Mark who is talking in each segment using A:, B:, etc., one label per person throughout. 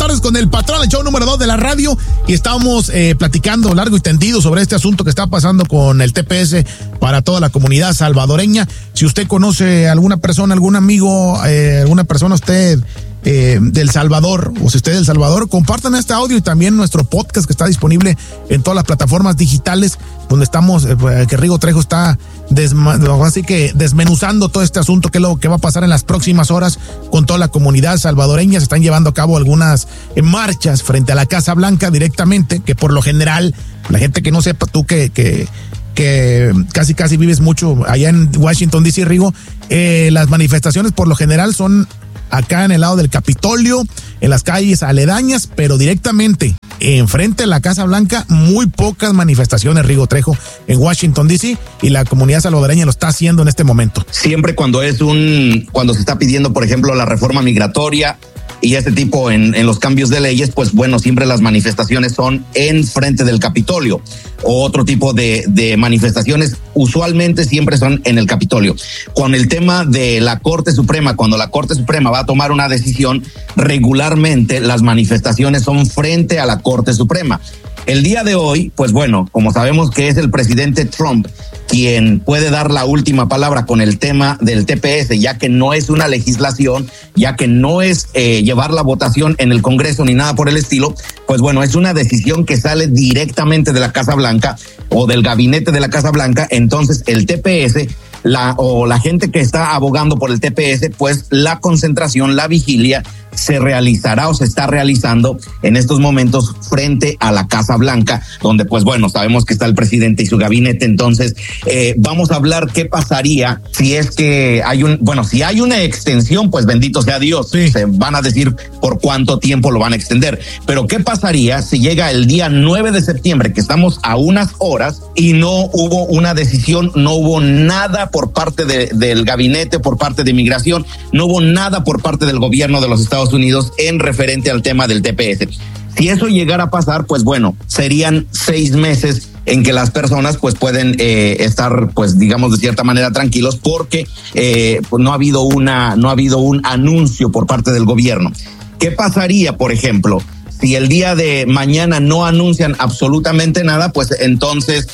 A: tardes con el patrón, el show número 2 de la radio, y estábamos platicando largo y tendido sobre este asunto que está pasando con el TPS para toda la comunidad salvadoreña. Si usted conoce a alguna persona, algún amigo, alguna persona usted del Salvador, o si usted es del Salvador, compartan este audio y también nuestro podcast que está disponible en todas las plataformas digitales donde estamos, que Rigo Trejo está así que desmenuzando todo este asunto, que es lo que va a pasar en las próximas horas con toda la comunidad salvadoreña. Se están llevando a cabo algunas marchas frente a la Casa Blanca directamente, que por lo general, la gente que no sepa, tú que casi vives mucho allá en Washington DC, Rigo, las manifestaciones por lo general son acá en el lado del Capitolio, en las calles aledañas, pero directamente enfrente de la Casa Blanca, muy pocas manifestaciones, Rigo Trejo, en Washington DC, y la comunidad salvadoreña lo está haciendo en este momento.
B: Siempre cuando se está pidiendo, por ejemplo, la reforma migratoria y este tipo en los cambios de leyes, pues bueno, siempre las manifestaciones son en frente del Capitolio, o otro tipo de manifestaciones usualmente siempre son en el Capitolio. Con el tema de la Corte Suprema, cuando la Corte Suprema va a tomar una decisión, regularmente las manifestaciones son frente a la Corte Suprema. El día de hoy, pues bueno, como sabemos que es el presidente Trump quien puede dar la última palabra con el tema del TPS, ya que no es una legislación, ya que no es llevar la votación en el Congreso ni nada por el estilo, pues bueno, es una decisión que sale directamente de la Casa Blanca o del gabinete de la Casa Blanca. Entonces el TPS, la gente que está abogando por el TPS, pues la concentración, la vigilia se realizará o se está realizando en estos momentos frente a la Casa Blanca, donde pues bueno, sabemos que está el presidente y su gabinete. Entonces vamos a hablar qué pasaría si es que si hay una extensión, pues bendito sea Dios, sí. Se van a decir por cuánto tiempo lo van a extender, pero qué pasaría si llega el día 9 de septiembre, que estamos a unas horas, y no hubo una decisión, no hubo nada por parte del gabinete, por parte de inmigración, no hubo nada por parte del gobierno de los Estados Unidos en referente al tema del TPS. Si eso llegara a pasar, pues bueno, serían 6 meses en que las personas pues pueden estar, pues digamos de cierta manera tranquilos, porque pues no ha habido un anuncio por parte del gobierno. ¿Qué pasaría, por ejemplo, si el día de mañana no anuncian absolutamente nada? Pues entonces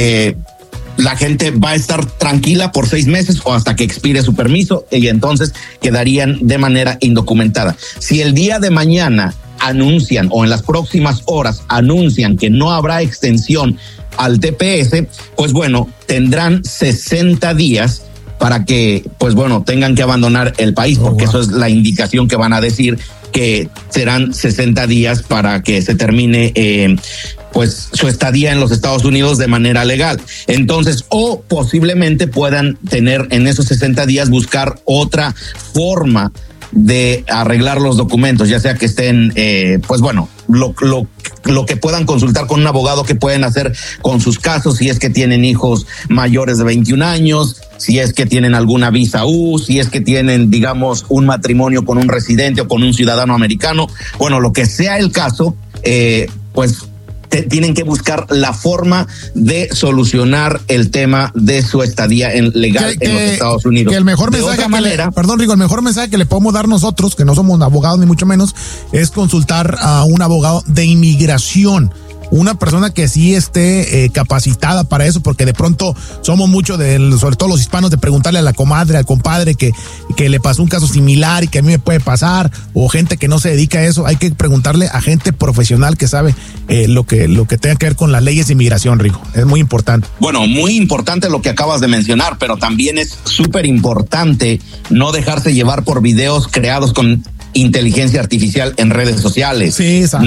B: la gente va a estar tranquila por 6 meses o hasta que expire su permiso, y entonces quedarían de manera indocumentada. Si el día de mañana anuncian, o en las próximas horas anuncian, que no habrá extensión al TPS, pues bueno, tendrán 60 días para que, pues bueno, tengan que abandonar el país, porque eso es la indicación que van a decir, que serán 60 días para que se termine pues su estadía en los Estados Unidos de manera legal. Entonces, o posiblemente puedan tener en esos 60 días buscar otra forma de arreglar los documentos, ya sea que estén, pues bueno, lo que puedan consultar con un abogado, que pueden hacer con sus casos, si es que tienen hijos mayores de 21 años, si es que tienen alguna visa U, si es que tienen, digamos, un matrimonio con un residente o con un ciudadano americano. Bueno, lo que sea el caso, pues tienen que buscar la forma de solucionar el tema de su estadía legal en los Estados Unidos.
A: Que el mejor mensaje el mejor mensaje que le podemos dar nosotros, que no somos abogados ni mucho menos, es consultar a un abogado de inmigración. Una persona que sí esté capacitada para eso, porque de pronto somos muchos, sobre todo los hispanos, de preguntarle a la comadre, al compadre que le pasó un caso similar y que a mí me puede pasar, o gente que no se dedica a eso. Hay que preguntarle a gente profesional que sabe lo que tenga que ver con las leyes de inmigración, Rigo. Es muy importante.
B: Bueno, muy importante lo que acabas de mencionar, pero también es súper importante no dejarse llevar por videos creados con inteligencia artificial en redes sociales.
A: Sí, exacto.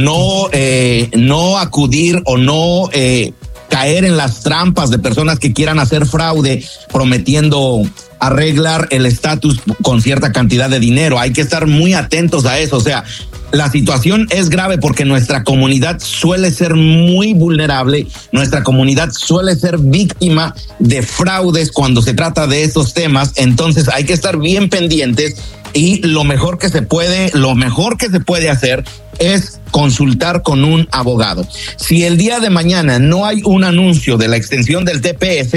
B: No acudir o no caer en las trampas de personas que quieran hacer fraude prometiendo arreglar el estatus con cierta cantidad de dinero. Hay que estar muy atentos a eso. O sea, la situación es grave porque nuestra comunidad suele ser muy vulnerable, nuestra comunidad suele ser víctima de fraudes cuando se trata de estos temas. Entonces hay que estar bien pendientes, y lo mejor que se puede hacer es consultar con un abogado. Si el día de mañana no hay un anuncio de la extensión del TPS,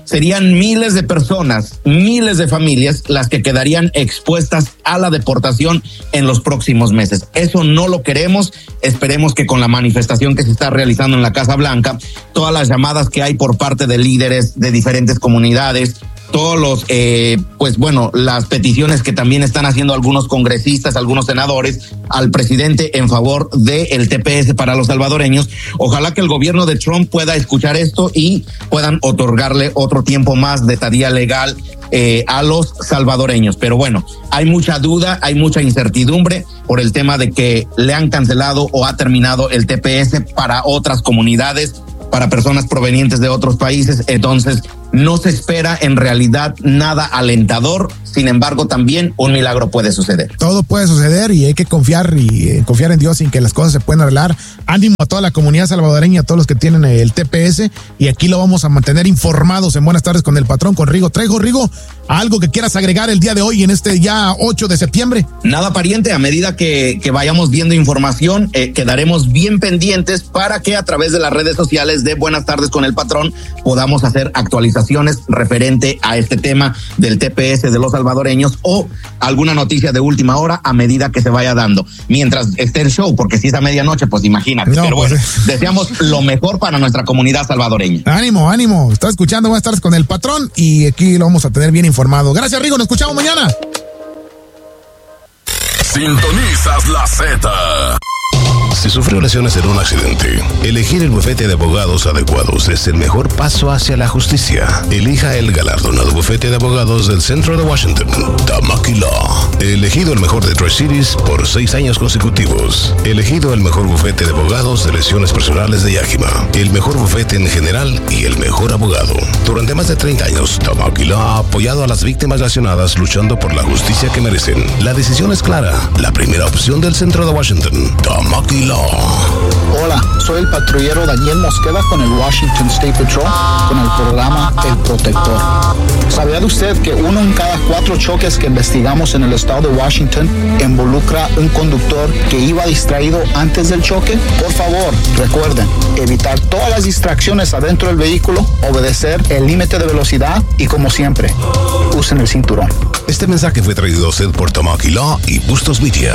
B: serían miles de personas, miles de familias las que quedarían expuestas a la deportación en los próximos meses. Eso no lo queremos. Esperemos que con la manifestación que se está realizando en la Casa Blanca, todas las llamadas que hay por parte de líderes de diferentes comunidades, todos los, las peticiones que también están haciendo algunos congresistas, algunos senadores al presidente en favor del TPS para los salvadoreños. Ojalá que el gobierno de Trump pueda escuchar esto y puedan otorgarle otro tiempo más de estadía legal a los salvadoreños. Pero bueno, hay mucha duda, hay mucha incertidumbre por el tema de que le han cancelado o ha terminado el TPS para otras comunidades, para personas provenientes de otros países. Entonces no se espera en realidad nada alentador. Sin embargo, también un milagro puede suceder.
A: Todo puede suceder y hay que confiar en Dios en que las cosas se pueden arreglar. Ánimo a toda la comunidad salvadoreña, a todos los que tienen el TPS, y aquí lo vamos a mantener informados en Buenas Tardes con el Patrón, con Rigo Trejo. Rigo, ¿algo que quieras agregar el día de hoy en este ya 8 de septiembre?
B: Nada, pariente, a medida que vayamos viendo información, quedaremos bien pendientes para que a través de las redes sociales de Buenas Tardes con el Patrón podamos hacer actualizaciones referente a este tema del TPS de los salvadoreños o alguna noticia de última hora a medida que se vaya dando. Mientras esté el show, porque si es a medianoche, pues imagínate. No, pero bueno, deseamos lo mejor para nuestra comunidad salvadoreña.
A: Ánimo, ánimo. Estás escuchando Buenas Tardes con el Patrón y aquí lo vamos a tener bien informado. Gracias, Rigo. Nos escuchamos mañana.
C: Sintonizas la Z. Si sufrió lesiones en un accidente, elegir el bufete de abogados adecuados es el mejor paso hacia la justicia. Elija el galardonado bufete de abogados del centro de Washington, Tamaki Law. Elegido el mejor de Tri-Cities por 6 años consecutivos. Elegido el mejor bufete de abogados de lesiones personales de Yakima. El mejor bufete en general y el mejor abogado. Durante más de 30 años, Tamaki Law ha apoyado a las víctimas lesionadas luchando por la justicia que merecen. La decisión es clara. La primera opción del centro de Washington, Tamaki Law.
D: Hola, soy el patrullero Daniel Mosqueda con el Washington State Patrol con el programa El Protector. ¿Sabía usted que 1 en cada 4 choques que investigamos en el estado de Washington involucra un conductor que iba distraído antes del choque? Por favor, recuerden, evitar todas las distracciones adentro del vehículo, obedecer el límite de velocidad y, como siempre, usen el cinturón.
C: Este mensaje fue traído a usted por Tamaki Law y Bustos Media.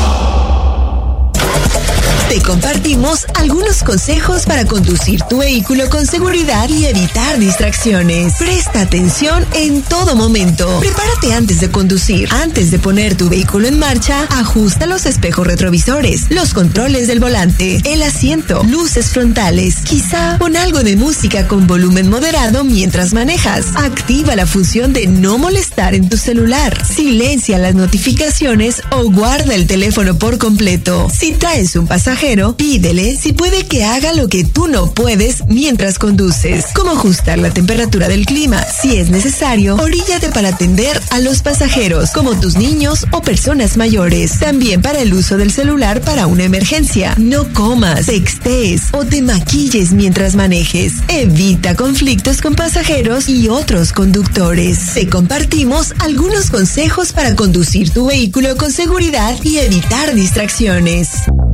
E: Te compartimos algunos consejos para conducir tu vehículo con seguridad y evitar distracciones. Presta atención en todo momento. Prepárate antes de conducir. Antes de poner tu vehículo en marcha, ajusta los espejos retrovisores, los controles del volante, el asiento, luces frontales. Quizá pon algo de música con volumen moderado mientras manejas. Activa la función de no molestar en tu celular. Silencia las notificaciones o guarda el teléfono por completo. Si traes un pasajero, pídele si puede que haga lo que tú no puedes mientras conduces, como ajustar la temperatura del clima. Si es necesario, oríllate para atender a los pasajeros, como tus niños o personas mayores. También para el uso del celular para una emergencia. No comas, textees o te maquilles mientras manejes. Evita conflictos con pasajeros y otros conductores. Te compartimos algunos consejos para conducir tu vehículo con seguridad y evitar distracciones.